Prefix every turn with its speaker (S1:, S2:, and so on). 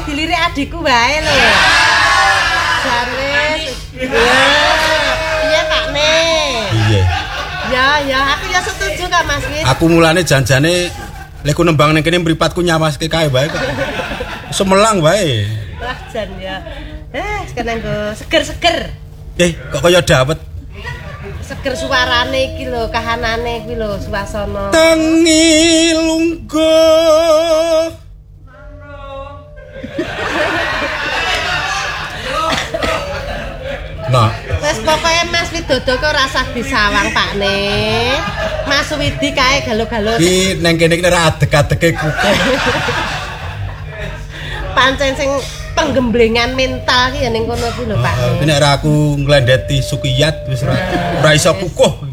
S1: dilirik adikku wae lho. Jane. Iya Kak Ne.
S2: Iya.
S1: Ya, aku ya setuju Kak Mas Wis.
S2: Aku mulane janjane lek ku nembang ning kene mripatku nyawaske kae wae kok. Semelang wae.
S1: Wah jan ya. Sekarang go seger-seger.
S2: Kok kaya dawet.
S1: Seger suarane iki lho, kahanane iki lho, suasana.
S2: Tangi lungguh. Nah,
S1: Wes pokoke Mas Widodo kok rasah disawang Pakne. Mas Widi kae galo-galo.
S2: iki neng kene iki ora adeg-adege kuku.
S1: Pancen sing penggemblengan mental ki ya ning kono ki lho Pak.
S2: Nek ora aku nglendeti Sukiyat wis ora iso kukuh.